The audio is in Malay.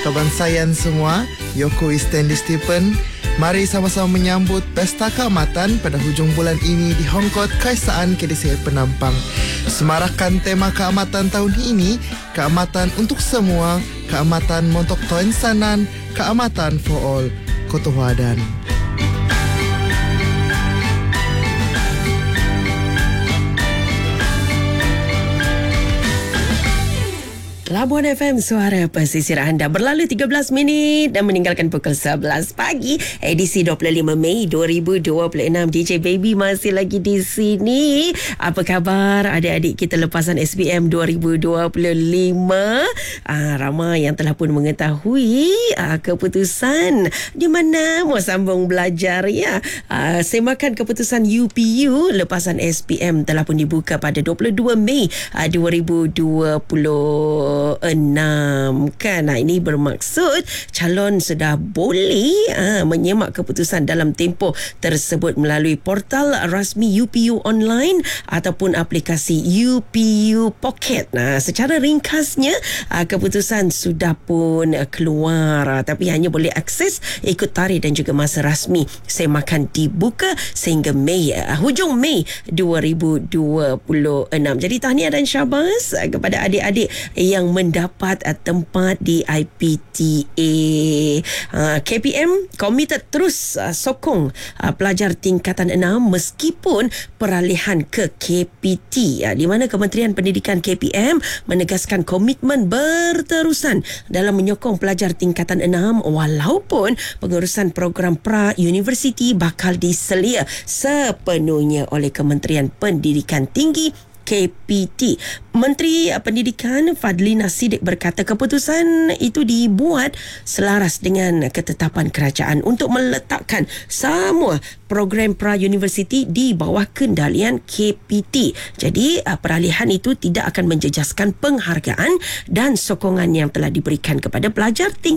kebangsaan semua, Yoko Stanley Stephen. Mari sama-sama menyambut Pesta Keamatan pada hujung bulan ini di Hongkot Kaisaan KDC Penampang. Semarakan tema keamatan tahun ini, keamatan untuk semua, keamatan montok toensanan, keamatan for all, Kotowadan. Labuan FM, suara pesisir anda. Berlalu 13 minit dan meninggalkan pukul 11 pagi. Edisi 25 Mei 2026. DJ Baby masih lagi di sini. Apa khabar adik-adik kita lepasan SPM 2025? Ramai yang telah pun mengetahui keputusan di mana mau sambung belajar ya. Semakan keputusan UPU lepasan SPM telah pun dibuka pada 22 Mei 2026 kan. Ini bermaksud calon sudah boleh menyemak keputusan dalam tempoh tersebut melalui portal rasmi UPU online ataupun aplikasi UPU Pocket. Secara ringkasnya keputusan sudah pun keluar, tapi hanya boleh akses ikut tarikh dan juga masa rasmi semakan dibuka sehingga hujung Mei 2026. Jadi tahniah dan syabas kepada adik-adik yang mendapat tempat di IPTA. KPM komited terus sokong pelajar tingkatan 6 meskipun peralihan ke KPT, di mana Kementerian Pendidikan KPM menegaskan komitmen berterusan dalam menyokong pelajar tingkatan 6 walaupun pengurusan program pra-universiti bakal diselia sepenuhnya oleh Kementerian Pendidikan Tinggi KPT. Menteri Pendidikan Fadlina Siddiq berkata keputusan itu dibuat selaras dengan ketetapan kerajaan untuk meletakkan semua program pra-universiti di bawah kendalian KPT. Jadi peralihan itu tidak akan menjejaskan penghargaan dan sokongan yang telah diberikan kepada pelajar tingkatan